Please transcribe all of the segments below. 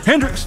Hendrix.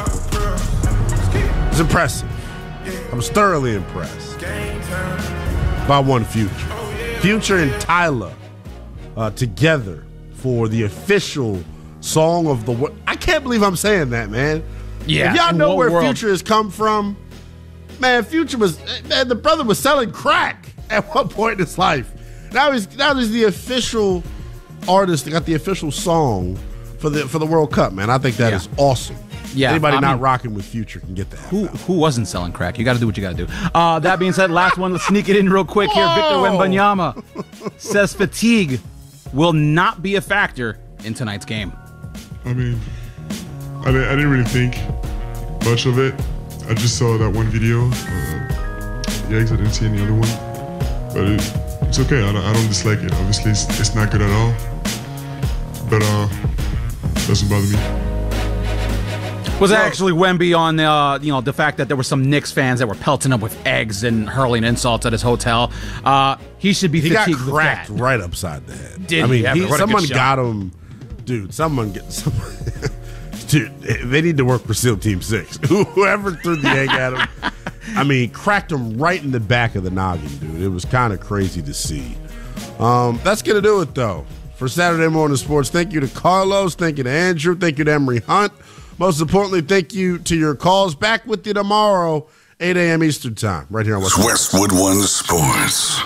It's impressive. I was thoroughly impressed by one Future. Future and Tyler together for the official song of the world. I can't believe I'm saying that, man. Yeah. If y'all know where Future has come from, man, the brother was selling crack at one point in his life. Now he's the official artist that got the official song for the World Cup, man. I think that is awesome. Yeah, anybody not rocking with Future can get that. Who wasn't selling crack? You got to do what you got to do. That being said, last one. Let's sneak it in real quick here. Victor Wembanyama says fatigue will not be a factor in tonight's game. I mean, I didn't really think much of it. I just saw that one video. Yikes, I didn't see any other one. But it's okay. I don't dislike it. Obviously, it's not good at all. But it doesn't bother me. Was actually Wemby on the fact that there were some Knicks fans that were pelting him with eggs and hurling insults at his hotel. He should be fatigued. He got cracked right upside the head. Someone got him. Dude, dude, they need to work for SEAL Team 6. Whoever threw the egg at him, cracked him right in the back of the noggin, dude. It was kind of crazy to see. That's going to do it, though, for Saturday Morning Sports. Thank you to Carlos. Thank you to Andrew. Thank you to Emery Hunt. Most importantly, thank you to your calls. Back with you tomorrow, 8 a.m. Eastern Time, right here on Westwood One Sports.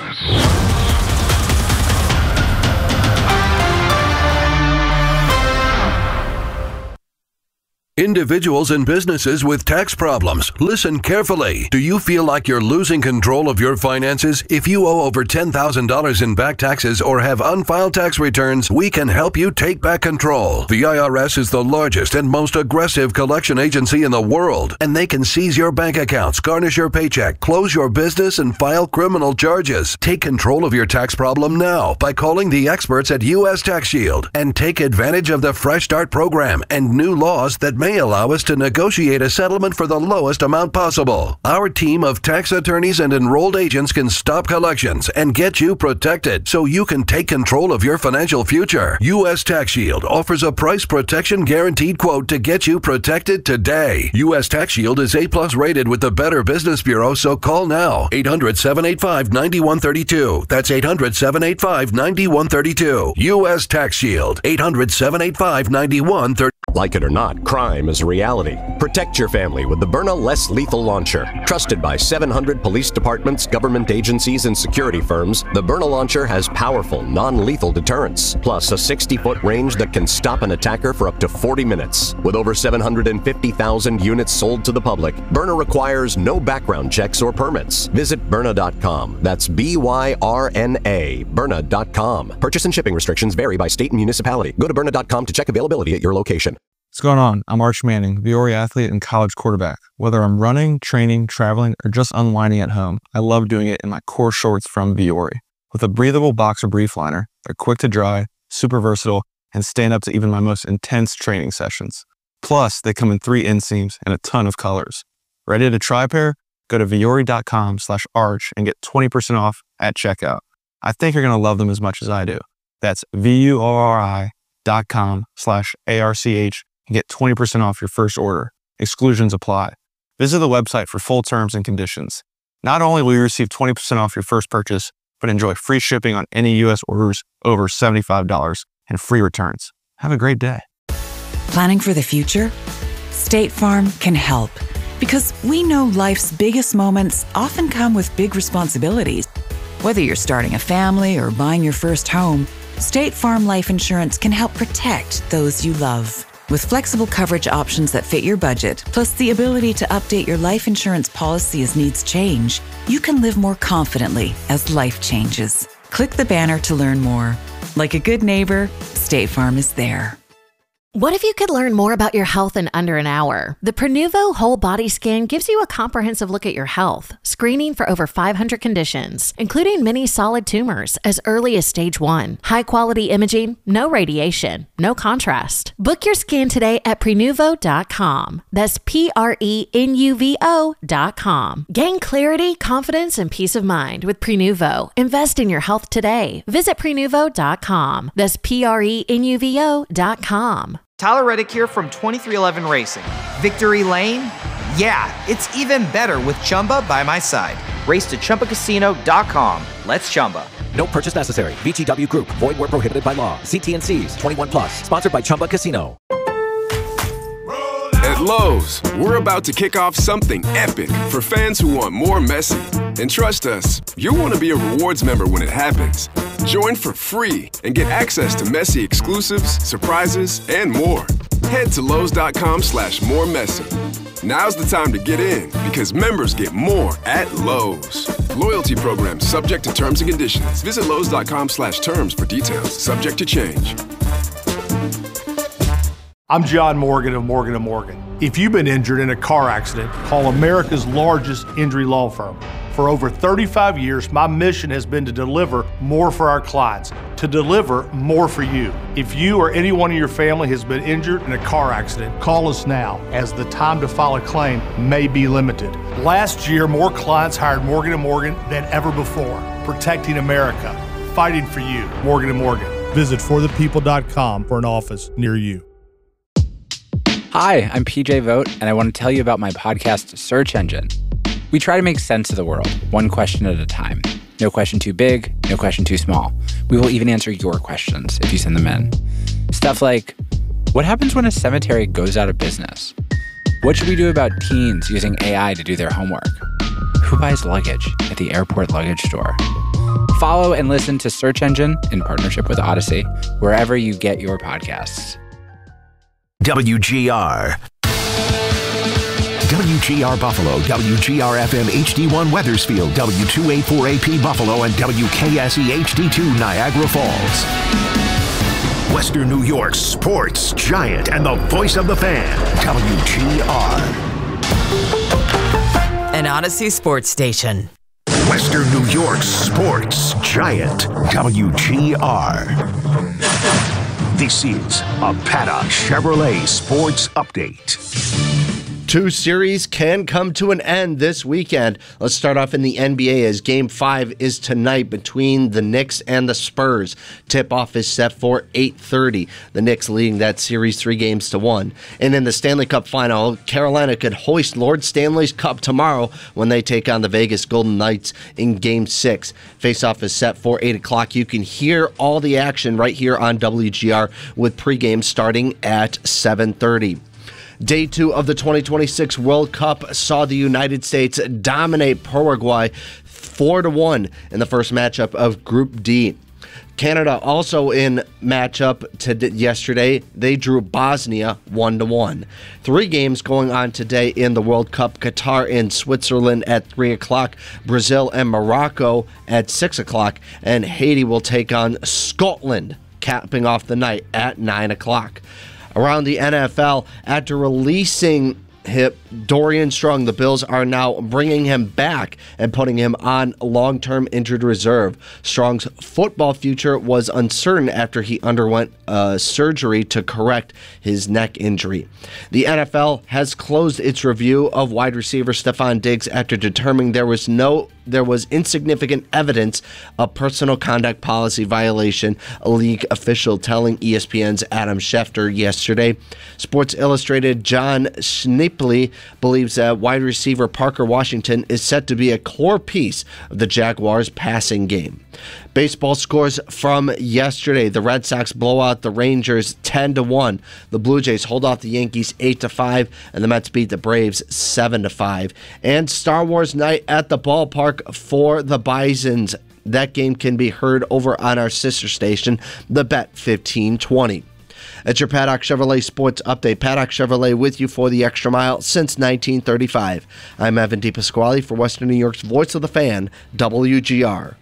Individuals and businesses with tax problems, listen carefully. Do you feel like you're losing control of your finances? If you owe over $10,000 in back taxes or have unfiled tax returns, we can help you take back control. The IRS is the largest and most aggressive collection agency in the world, and they can seize your bank accounts, garnish your paycheck, close your business, and file criminal charges. Take control of your tax problem now by calling the experts at U.S. Tax Shield and take advantage of the Fresh Start program and new laws that may allow us to negotiate a settlement for the lowest amount possible. Our team of tax attorneys and enrolled agents can stop collections and get you protected so you can take control of your financial future. U.S. Tax Shield offers a price protection guaranteed quote to get you protected today. U.S. Tax Shield is A+ rated with the Better Business Bureau, so call now. 800-785-9132. That's 800-785-9132. U.S. Tax Shield. 800-785-9132. Like it or not, crime is a reality. Protect your family with the Byrna Less Lethal Launcher. Trusted by 700 police departments, government agencies, and security firms, the Byrna Launcher has powerful, non-lethal deterrence, plus a 60-foot range that can stop an attacker for up to 40 minutes. With over 750,000 units sold to the public, Byrna requires no background checks or permits. Visit Byrna.com. That's BYRNA, Byrna.com. Purchase and shipping restrictions vary by state and municipality. Go to Byrna.com to check availability at your location. What's going on? I'm Arch Manning, Viore athlete and college quarterback. Whether I'm running, training, traveling, or just unwinding at home, I love doing it in my core shorts from Viore. With a breathable boxer brief liner, they're quick to dry, super versatile, and stand up to even my most intense training sessions. Plus, they come in 3 inseams and a ton of colors. Ready to try a pair? Go to Viore.com/arch and get 20% off at checkout. I think you're going to love them as much as I do. That's VUORI.com/ARCH and get 20% off your first order. Exclusions apply. Visit the website for full terms and conditions. Not only will you receive 20% off your first purchase, but enjoy free shipping on any U.S. orders over $75 and free returns. Have a great day. Planning for the future? State Farm can help, because we know life's biggest moments often come with big responsibilities. Whether you're starting a family or buying your first home, State Farm Life Insurance can help protect those you love. With flexible coverage options that fit your budget, plus the ability to update your life insurance policy as needs change, you can live more confidently as life changes. Click the banner to learn more. Like a good neighbor, State Farm is there. What if you could learn more about your health in under an hour? The Prenuvo Whole Body Scan gives you a comprehensive look at your health, screening for over 500 conditions, including many solid tumors as early as stage 1. High-quality imaging, no radiation, no contrast. Book your scan today at Prenuvo.com. That's Prenuvo.com. Gain clarity, confidence, and peace of mind with Prenuvo. Invest in your health today. Visit Prenuvo.com. That's Prenuvo.com. Tyler Reddick here from 2311 Racing. Victory Lane? Yeah, it's even better with Chumba by my side. Race to ChumbaCasino.com. Let's Chumba. No purchase necessary. VGW Group. Void where prohibited by law. See T&Cs. 21 plus. Sponsored by Chumba Casino. At Lowe's, we're about to kick off something epic for fans who want more Messi. And trust us, you'll want to be a rewards member when it happens. Join for free and get access to Messi exclusives, surprises, and more. Head to Lowe's.com/moremessy. Now's the time to get in because members get more at Lowe's. Loyalty program subject to terms and conditions. Visit Lowe's.com/terms for details. Subject to change. I'm John Morgan of Morgan & Morgan. If you've been injured in a car accident, call America's largest injury law firm. For over 35 years, my mission has been to deliver more for our clients, to deliver more for you. If you or anyone in your family has been injured in a car accident, call us now, as the time to file a claim may be limited. Last year, more clients hired Morgan & Morgan than ever before, protecting America, fighting for you. Morgan & Morgan. Visit forthepeople.com for an office near you. Hi, I'm PJ Vogt, and I want to tell you about my podcast, Search Engine. We try to make sense of the world, one question at a time. No question too big, no question too small. We will even answer your questions if you send them in. Stuff like, what happens when a cemetery goes out of business? What should we do about teens using AI to do their homework? Who buys luggage at the airport luggage store? Follow and listen to Search Engine in partnership with Odyssey, wherever you get your podcasts. WGR. WGR Buffalo, WGR-FM HD1 Wethersfield, W284AP Buffalo, and WKSE HD2 Niagara Falls. Western New York's sports giant and the voice of the fan, WGR. An Odyssey sports station. Western New York's sports giant, WGR. This is a Paddock Chevrolet Sports Update. Two series can come to an end this weekend. Let's start off in the NBA as Game 5 is tonight between the Knicks and the Spurs. Tip-off is set for 8:30. The Knicks leading that series 3-1. And in the Stanley Cup Final, Carolina could hoist Lord Stanley's Cup tomorrow when they take on the Vegas Golden Knights in Game 6. Face-off is set for 8 o'clock. You can hear all the action right here on WGR with pregame starting at 7:30. Day 2 of the 2026 World Cup saw the United States dominate Paraguay 4-1 in the first matchup of Group D. Canada also in matchup yesterday. They drew Bosnia 1-1. 3 games going on today in the World Cup. Qatar and Switzerland at 3 o'clock. Brazil and Morocco at 6 o'clock. And Haiti will take on Scotland, capping off the night at 9 o'clock. Around the NFL, after releasing Dorian Strong, the Bills are now bringing him back and putting him on long-term injured reserve. Strong's football future was uncertain after he underwent surgery to correct his neck injury. The NFL has closed its review of wide receiver Stefon Diggs after determining there was insignificant evidence of personal conduct policy violation, a league official telling ESPN's Adam Schefter yesterday. Sports Illustrated John Schneepley believes that wide receiver Parker Washington is set to be a core piece of the Jaguars' passing game. Baseball scores from yesterday. The Red Sox blow out the Rangers 10-1. The Blue Jays hold off the Yankees 8-5, and the Mets beat the Braves 7-5. And Star Wars night at the ballpark for the Bisons. That game can be heard over on our sister station, the Bet 1520. It's your Paddock Chevrolet Sports Update. Paddock Chevrolet with you for the extra mile since 1935. I'm Evan DePasquale for Western New York's voice of the fan, WGR.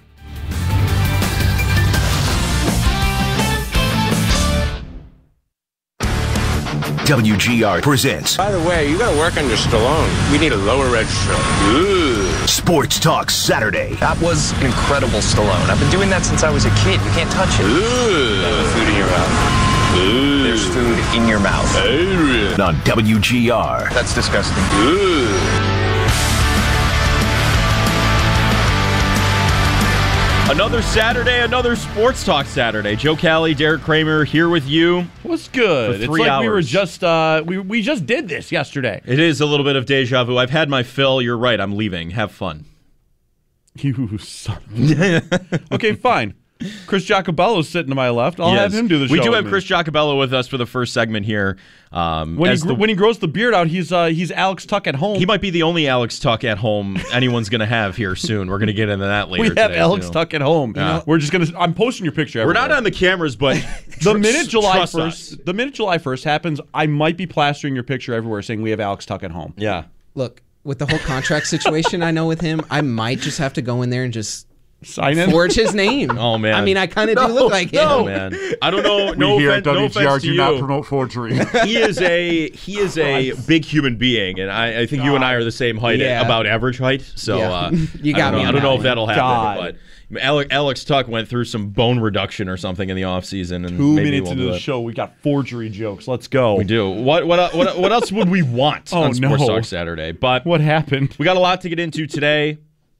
WGR presents. By the way, you gotta work on your Stallone. We need a lower register. Ooh. Sports Talk Saturday. That was incredible, Stallone. I've been doing that since I was a kid. You can't touch it. Ooh. There's food in your mouth. Ooh. There's food in your mouth. Ooh. On WGR. That's disgusting. Ooh. Another Saturday, another Sports Talk Saturday. Joe Cali, Derek Kramer here with you. What's good? For it's 3 like hours. we were just we just did this yesterday. It is a little bit of deja vu. I've had my fill. You're right. I'm leaving. Have fun. You son of a... Okay, fine. Chris Giacobello's sitting to my left. I'll have him do the show. We do with have me. Chris Giacobello with us for the first segment here. When he grows the beard out, he's Alex Tuck at home. He might be the only Alex Tuck at home anyone's going to have here soon. We're going to get into that later. We have today, Alex too. Tuck at home. Yeah. We're just gonna. I'm posting your picture. We're everywhere. not on the cameras, but the minute July trust us. 1st, the minute July 1st happens, I might be plastering your picture everywhere, saying we have Alex Tuck at home. Yeah. Look, with the whole contract situation I know with him, I might just have to go in there and just sign in, forge his name. Oh man! I mean, I kind of do look like him. Oh man! I don't know. No here offense, at no WGR offense to do you. not promote forgery. He is a big human being, and I think you and I are the same height, Yeah. about average height. So Yeah. You got me on I don't that know if one. that'll God. happen, but Alex Tuck went through some bone reduction or something in the offseason, and 2 maybe minutes we'll into do the it. show, we got forgery jokes. Let's go. We do. What else would we want Oh, on Sports no. Talk Saturday? But What happened? we got a lot to get into today.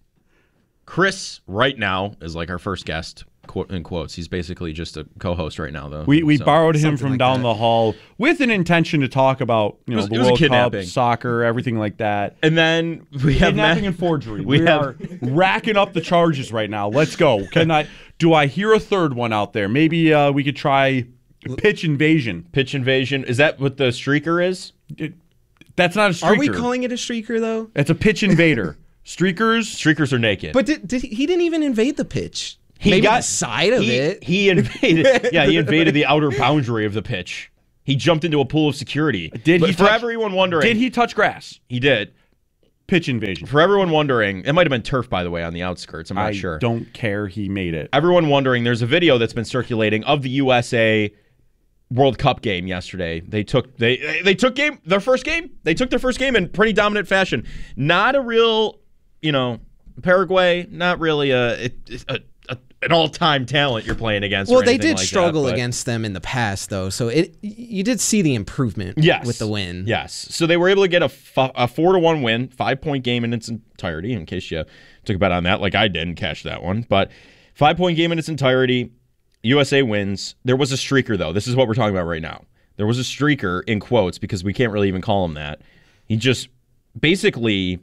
Chris, right now, is like our first guest, in quotes. He's basically just a co-host right now, though. We So- borrowed him from down the hall with an intention to talk about It was the a World Cup, kidnapping. soccer, everything like that. And then we have Kidnapping Matt- and forgery. we We have- are racking up the charges right now. Let's go. Do I hear a third one out there? Maybe we could try pitch invasion. Pitch invasion. Is that what the streaker is? That's not a streaker. Are we calling it a streaker though? It's a pitch invader. Streakers are naked. But he didn't even invade the pitch. He Maybe got the side of it. He invaded. Yeah, he invaded the outer boundary of the pitch. He jumped into a pool of security. For everyone wondering, Did he touch grass? He did. Pitch invasion. For everyone wondering, it might have been turf, by the way, on the outskirts. I'm not I sure. don't care. He made it. Everyone wondering, there's a video that's been circulating of the USA World Cup game yesterday. They took their first game. They took their first game in pretty dominant fashion. Not a real, Paraguay. Not really an all-time talent you're playing against. Well, or they anything did like struggle that, but- against them in the past, though. So you did see the improvement with the win. Yes. So they were able to get a 4-1 win, 5-point game in its entirety, in case you took a bet on that, like I did and cashed that one. But 5-point game in its entirety, USA wins. There was a streaker, though. This is what we're talking about right now. There was a streaker, in quotes, because we can't really even call him that. He just basically...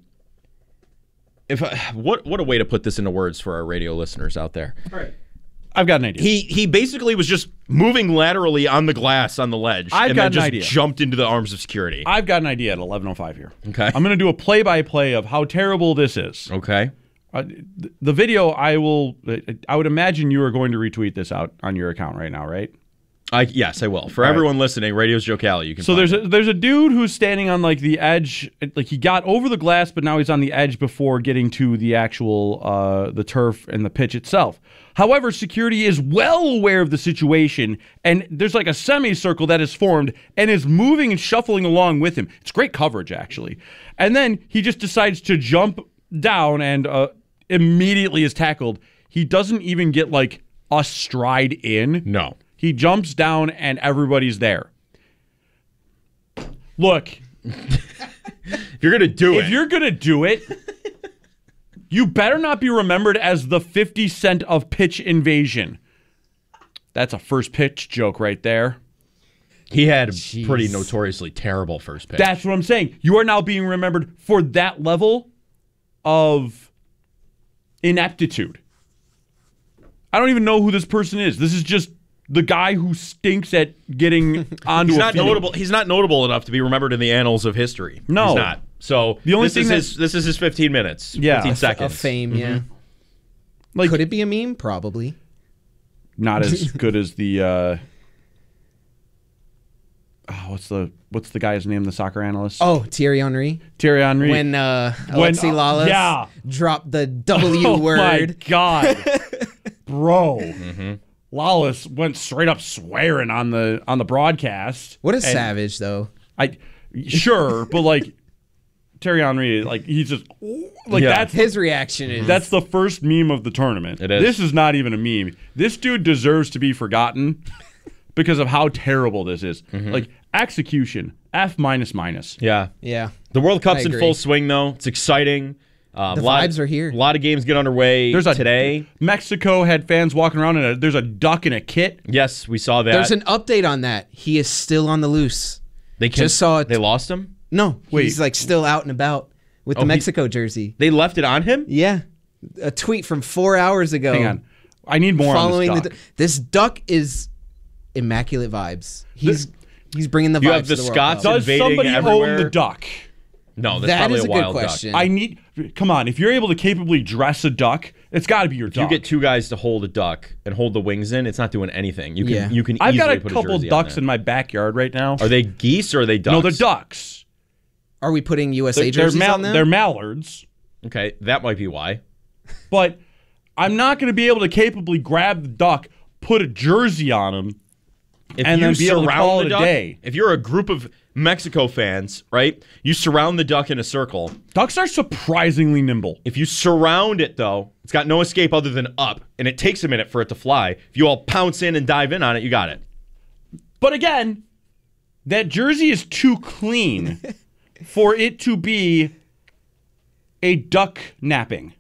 What a way to put this into words for our radio listeners out there. All right. I've got an idea. He basically was just moving laterally on the glass on the ledge I've and got then an just idea. jumped into the arms of security. I've got an idea at 11:05 here. Okay. I'm going to do a play-by-play of how terrible this is. Okay. The video, I would imagine you are going to retweet this out on your account right now, right? Yes, I will. For everyone listening, Radio's Joe Cali. You can. So find there's a dude who's standing on like the edge, like he got over the glass, but now he's on the edge before getting to the actual the turf and the pitch itself. However, security is well aware of the situation, and there's like a semicircle that is formed and is moving and shuffling along with him. It's great coverage, actually. And then he just decides to jump down and immediately is tackled. He doesn't even get like a stride in. No. He jumps down and everybody's there. Look. If you're going to do it, you better not be remembered as the 50 Cent of pitch invasion. That's a first pitch joke right there. He had a pretty notoriously terrible first pitch. That's what I'm saying. You are now being remembered for that level of ineptitude. I don't even know who this person is. This is just the guy who stinks at getting onto He's a not field. notable. He's not notable enough to be remembered in the annals of history. No. He's not. So The only this thing is his 15 minutes. Yeah. 15 Of seconds. fame, yeah. Like, could it be a meme? Probably. Not as good as the what's the guy's name, the soccer analyst? Oh, Thierry Henry. Thierry Henry. When Alexi Lalas dropped the W word. Oh my God. Bro. Lawless went straight up swearing on the broadcast. What a And savage, though. Sure, but like Thierry Henry, like he's just like that's his reaction is that's the first meme of the tournament. It is. This is not even a meme. This dude deserves to be forgotten because of how terrible this is. Like execution, F minus. Yeah. Yeah. The World Cup's I in agree. full swing, though. It's exciting. The vibes are here. A lot of games get underway today. Mexico had fans walking around, and there's a duck in a kit. Yes, we saw that. There's an update on that. He is still on the loose. They just saw it. They lost him? No, he's like still out and about with the Mexico jersey. They left it on him? Yeah. A tweet from 4 hours ago. Hang on. I need more on this duck. This duck is immaculate vibes. He's bringing the vibes. You have the to Scots Does invading somebody everywhere. own the duck? No, that's that probably is a a good wild question. duck. Come on, if you're able to capably dress a duck, it's got to be your If duck. you get two guys to hold a duck and hold the wings in, it's not doing anything. You can you can I've easily got a put couple jersey ducks on in my backyard right now. Are they geese or are they ducks? No, they're ducks. Are we putting USA jerseys on them? They're mallards. Okay, that might be why. But I'm not going to be able to capably grab the duck, put a jersey on him, and then be able to call it a day. If you're a group of Mexico fans, right, you surround the duck in a circle. Ducks are surprisingly nimble. If you surround it, though, it's got no escape other than up, and it takes a minute for it to fly. If you all pounce in and dive in on it, you got it. But again, that jersey is too clean for it to be a duck napping.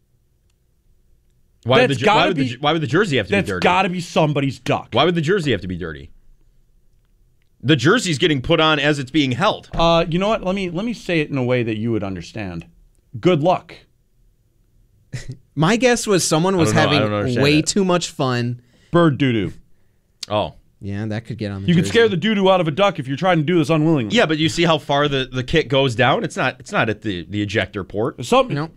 Why would the jersey have to be dirty? That's got to be somebody's duck. Why would the jersey have to be dirty? The jersey's getting put on as it's being held. You know what? Let me say it in a way that you would understand. Good luck. My guess was someone was having way too much fun. Bird doo-doo. Oh. Yeah, that could get on the You jersey. could scare the doo-doo out of a duck if you're trying to do this unwillingly. Yeah, but you see how far the kit goes down? It's not at the ejector port. Something. No.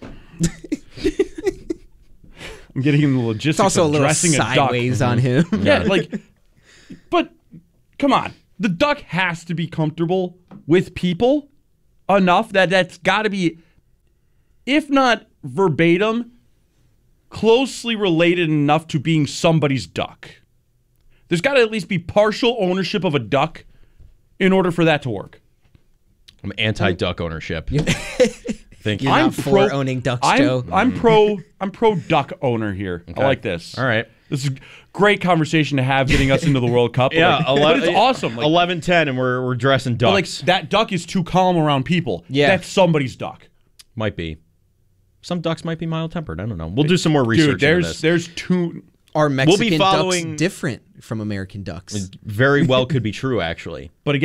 I'm getting in the logistics It's also of a little dressing a duck. sideways on him. Yeah, but come on. The duck has to be comfortable with people enough that's got to be, if not verbatim, closely related enough to being somebody's duck. There's got to at least be partial ownership of a duck in order for that to work. I'm anti-duck ownership. Thank you. You're not for owning ducks, Joe. I'm pro duck owner here. Okay. I like this. All right. This is a great conversation to have getting us into the World Cup. Yeah, but it's awesome. 11-10 and we're dressing ducks. That duck is too calm around people. Yeah. That's somebody's duck. Might be. Some ducks might be mild-tempered. I don't know. We'll do some more research into this. There's two. Are Mexican following- ducks different from American ducks? Very well could be true, actually. But again,